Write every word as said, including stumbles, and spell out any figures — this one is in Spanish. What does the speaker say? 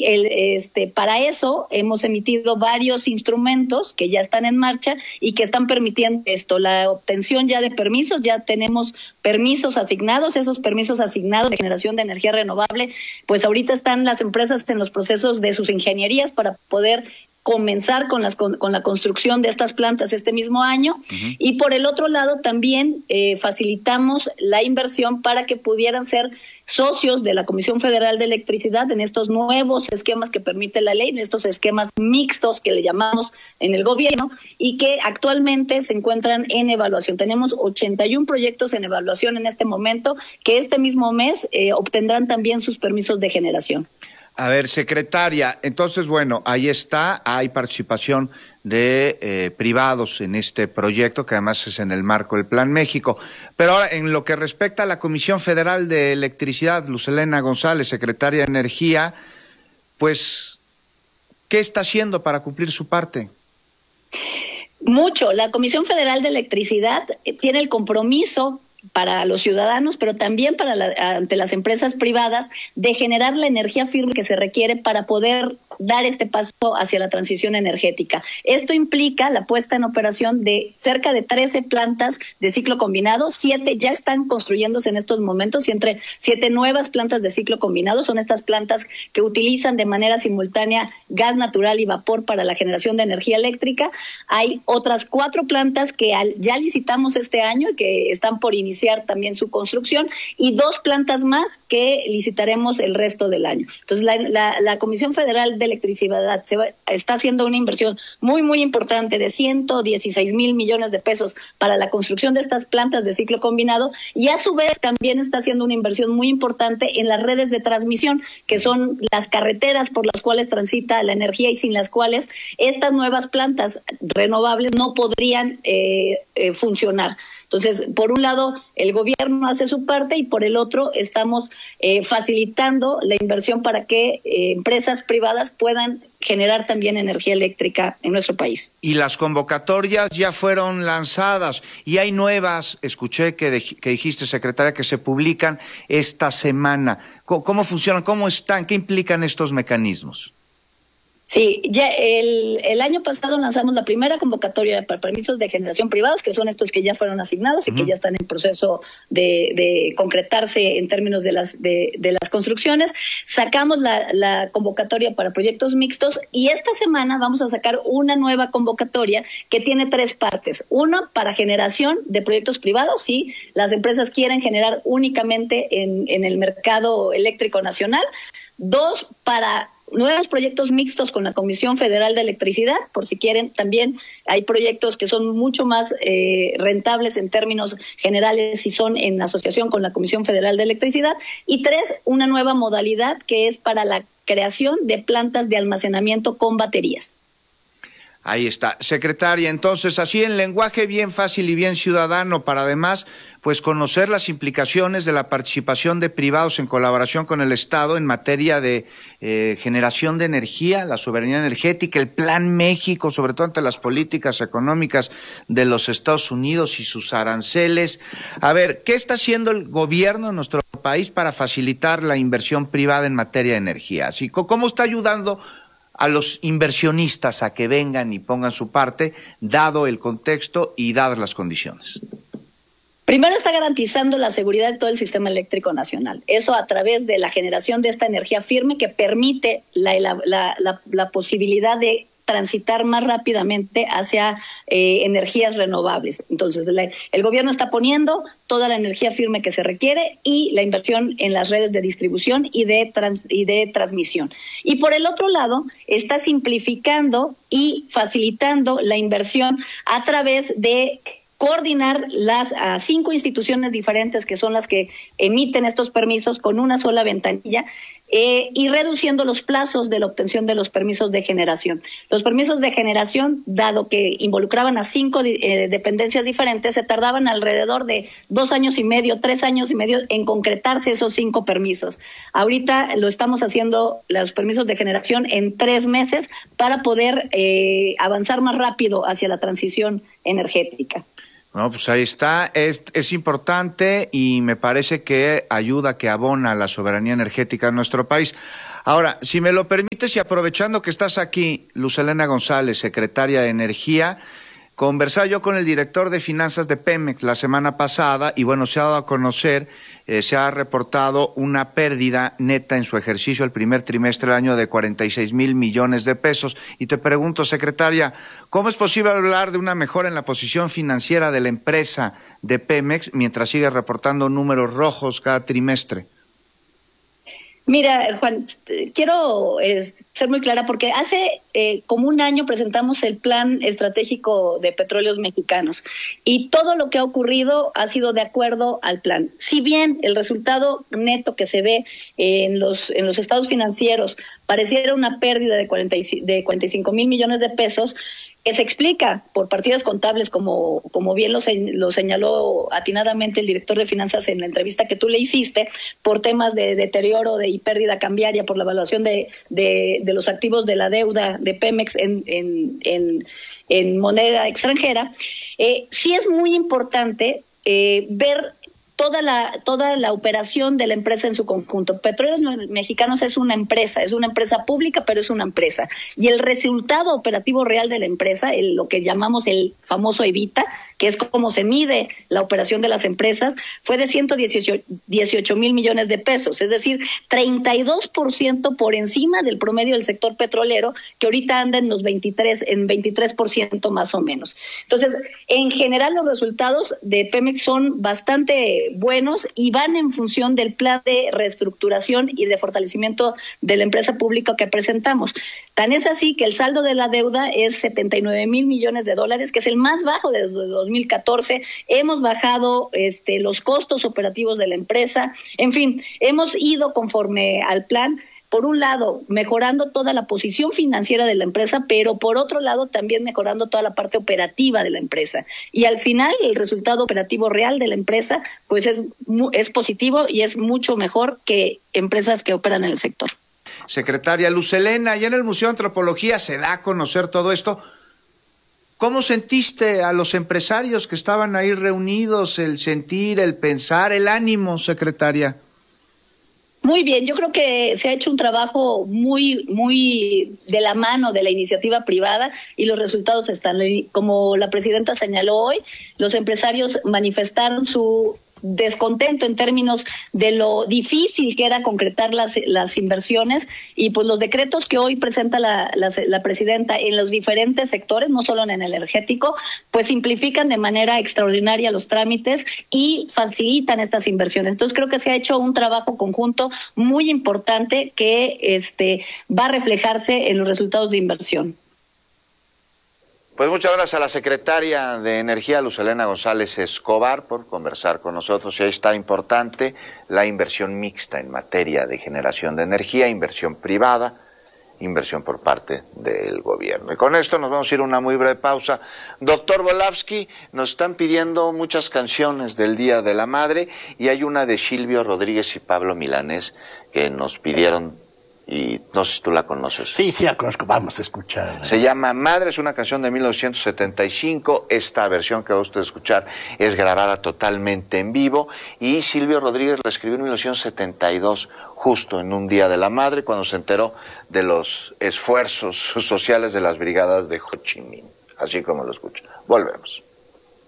el, este, para eso hemos emitido varios instrumentos que ya están en marcha y que están permitiendo esto, la obtención ya de permisos. Ya tenemos permisos asignados, esos permisos asignados de generación de energía renovable, pues ahorita están las empresas en los procesos de sus ingenierías para poder comenzar con las con, con la construcción de estas plantas este mismo año. Uh-huh. Y por el otro lado también eh, facilitamos la inversión para que pudieran ser socios de la Comisión Federal de Electricidad en estos nuevos esquemas que permite la ley, en estos esquemas mixtos que le llamamos en el gobierno y que actualmente se encuentran en evaluación. Tenemos ochenta y uno proyectos en evaluación en este momento que este mismo mes eh, obtendrán también sus permisos de generación. A ver, secretaria, entonces, bueno, ahí está, hay participación de eh, privados en este proyecto, que además es en el marco del Plan México. Pero ahora, en lo que respecta a la Comisión Federal de Electricidad, Luz Helena González, secretaria de Energía, pues, ¿qué está haciendo para cumplir su parte? Mucho. La Comisión Federal de Electricidad tiene el compromiso para los ciudadanos, pero también para la, ante las empresas privadas, de generar la energía firme que se requiere para poder dar este paso hacia la transición energética. Esto implica la puesta en operación de cerca de trece plantas de ciclo combinado, siete ya están construyéndose en estos momentos y entre siete nuevas plantas de ciclo combinado. Son estas plantas que utilizan de manera simultánea gas natural y vapor para la generación de energía eléctrica. Hay otras cuatro plantas que al, ya licitamos este año y que están por iniciar también su construcción, y dos plantas más que licitaremos el resto del año. Entonces la, la, la Comisión Federal de Electricidad se va, está haciendo una inversión muy, muy importante de ciento dieciséis mil millones de pesos para la construcción de estas plantas de ciclo combinado, y a su vez también está haciendo una inversión muy importante en las redes de transmisión, que son las carreteras por las cuales transita la energía y sin las cuales estas nuevas plantas renovables no podrían eh, eh, funcionar. Entonces, por un lado, el gobierno hace su parte y por el otro estamos eh, facilitando la inversión para que eh, empresas privadas puedan generar también energía eléctrica en nuestro país. Y las convocatorias ya fueron lanzadas y hay nuevas, escuché que, de, que dijiste, secretaria, que se publican esta semana. ¿Cómo, cómo funcionan? ¿Cómo están? ¿Qué implican estos mecanismos? Sí, ya el, el año pasado lanzamos la primera convocatoria para permisos de generación privados, que son estos que ya fueron asignados y uh-huh. que ya están en proceso de, de concretarse en términos de las de, de las construcciones. Sacamos la, la convocatoria para proyectos mixtos y esta semana vamos a sacar una nueva convocatoria que tiene tres partes. Una para generación de proyectos privados, si las empresas quieren generar únicamente en, en el mercado eléctrico nacional. Dos, para nuevos proyectos mixtos con la Comisión Federal de Electricidad, por si quieren. También hay proyectos que son mucho más eh, rentables en términos generales si son en asociación con la Comisión Federal de Electricidad. Y tres, una nueva modalidad que es para la creación de plantas de almacenamiento con baterías. Ahí está. Secretaria, entonces, así en lenguaje bien fácil y bien ciudadano, para además, pues conocer las implicaciones de la participación de privados en colaboración con el Estado en materia de eh, generación de energía, la soberanía energética, el Plan México, sobre todo ante las políticas económicas de los Estados Unidos y sus aranceles. A ver, ¿qué está haciendo el gobierno de nuestro país para facilitar la inversión privada en materia de energía? Así, ¿cómo está ayudando a los inversionistas a que vengan y pongan su parte, dado el contexto y dadas las condiciones? Primero, está garantizando la seguridad de todo el sistema eléctrico nacional. Eso a través de la generación de esta energía firme que permite la, la, la, la, la posibilidad de transitar más rápidamente hacia eh, energías renovables. Entonces, la, el gobierno está poniendo toda la energía firme que se requiere y la inversión en las redes de distribución y de, trans, y de transmisión. Y por el otro lado, está simplificando y facilitando la inversión a través de coordinar las a cinco instituciones diferentes que son las que emiten estos permisos con una sola ventanilla, eh, y reduciendo los plazos de la obtención de los permisos de generación. Los permisos de generación, dado que involucraban a cinco eh, dependencias diferentes, se tardaban alrededor de dos años y medio, tres años y medio en concretarse esos cinco permisos. Ahorita lo estamos haciendo, los permisos de generación, en tres meses para poder eh, avanzar más rápido hacia la transición energética. No, pues ahí está, es, es importante y me parece que ayuda, que abona a la soberanía energética en nuestro país. Ahora, si me lo permites y aprovechando que estás aquí, Luz Helena González, secretaria de Energía, conversaba yo con el director de finanzas de Pemex la semana pasada y bueno, se ha dado a conocer, eh, se ha reportado una pérdida neta en su ejercicio el primer trimestre del año de cuarenta y seis mil millones de pesos. Y te pregunto, secretaria, ¿cómo es posible hablar de una mejora en la posición financiera de la empresa de Pemex mientras sigue reportando números rojos cada trimestre? Mira, Juan, quiero eh, ser muy clara porque hace eh, como un año presentamos el Plan Estratégico de Petróleos Mexicanos y todo lo que ha ocurrido ha sido de acuerdo al plan. Si bien el resultado neto que se ve en los en los estados financieros pareciera una pérdida de cuarenta y cinco mil millones de pesos, que se explica por partidas contables, como, como bien lo, se, lo señaló atinadamente el director de finanzas en la entrevista que tú le hiciste, por temas de deterioro de, y pérdida cambiaria, por la evaluación de, de, de los activos de la deuda de Pemex en, en, en, en moneda extranjera. Eh, sí es muy importante eh, ver toda la toda la operación de la empresa en su conjunto. Petróleos Mexicanos es una empresa, es una empresa pública, pero es una empresa. Y el resultado operativo real de la empresa, el, lo que llamamos el famoso EBITDA, que es como se mide la operación de las empresas, fue de ciento dieciocho mil millones de pesos, es decir, treinta y dos por ciento por encima del promedio del sector petrolero, que ahorita anda en los veintitrés, en veintitrés por ciento más o menos. Entonces, en general los resultados de Pemex son bastante buenos y van en función del plan de reestructuración y de fortalecimiento de la empresa pública que presentamos. Tan es así que el saldo de la deuda es setenta y nueve mil millones de dólares, que es el más bajo desde dos mil catorce. Hemos bajado este, los costos operativos de la empresa. En fin, hemos ido conforme al plan. Por un lado, mejorando toda la posición financiera de la empresa, pero por otro lado también mejorando toda la parte operativa de la empresa. Y al final, el resultado operativo real de la empresa, pues es, es positivo y es mucho mejor que empresas que operan en el sector. Secretaria Luz Helena, ya en el Museo de Antropología se da a conocer todo esto. ¿Cómo sentiste a los empresarios que estaban ahí reunidos, el sentir, el pensar, el ánimo, secretaria? Muy bien, yo creo que se ha hecho un trabajo muy, muy de la mano de la iniciativa privada y los resultados están. Como la presidenta señaló hoy, los empresarios manifestaron su descontento en términos de lo difícil que era concretar las, las inversiones y pues los decretos que hoy presenta la, la, la presidenta en los diferentes sectores, no solo en el energético, pues simplifican de manera extraordinaria los trámites y facilitan estas inversiones. Entonces creo que se ha hecho un trabajo conjunto muy importante que este va a reflejarse en los resultados de inversión. Pues muchas gracias a la secretaria de Energía, Luz Helena González Escobar, por conversar con nosotros. Y ahí está importante la inversión mixta en materia de generación de energía, inversión privada, inversión por parte del gobierno. Y con esto nos vamos a ir a una muy breve pausa. Doctor Volavsky, nos están pidiendo muchas canciones del Día de la Madre y hay una de Silvio Rodríguez y Pablo Milanés que nos pidieron. Y no sé si tú la conoces. Sí, sí la conozco, vamos a escucharla. Se llama Madre, es una canción de mil novecientos setenta y cinco. Esta versión que va usted a escuchar es grabada totalmente en vivo. Y Silvio Rodríguez la escribió en mil novecientos setenta y dos, justo en un Día de la Madre, cuando se enteró de los esfuerzos sociales de las brigadas de Ho Chi Minh. Así como lo escucha. Volvemos.